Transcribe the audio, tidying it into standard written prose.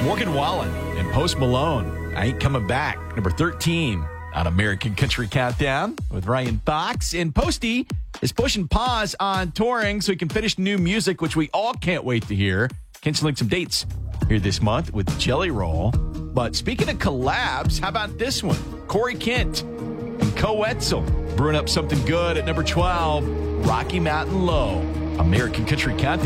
Morgan Wallen and Post Malone. I Ain't Coming Back. Number 13 on American Country Countdown with Ryan Fox. And Posty is pushing pause on touring so he can finish new music, which we all can't wait to hear. Canceling some dates here this month with Jelly Roll. But speaking of collabs, how about this one? Corey Kent and Co Etzel brewing up something good at number 12, Rocky Mountain Low. American Country Countdown.